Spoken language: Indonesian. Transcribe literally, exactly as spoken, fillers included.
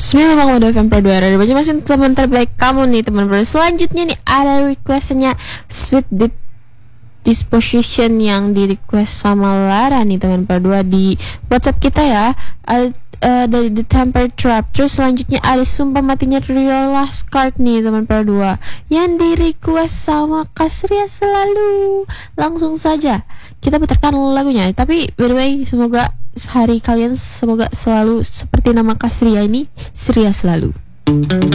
sembilan puluh lima koma dua F M Pro dua Radio Banjarmasin, teman terbaik kamu nih teman bro. Selanjutnya nih ada requestnya Sweet Deep Disposition yang di request sama Lara nih teman Pro dua di WhatsApp kita ya. Ada uh, dari The Temper Trap. Terus selanjutnya ada Sumpah Matinya Your Last Card nih teman Pro dua yang di request sama Kasria Selalu. Langsung saja kita putarkan lagunya. Tapi by the way, semoga hari kalian semoga selalu seperti nama Kasria ini, ceria selalu.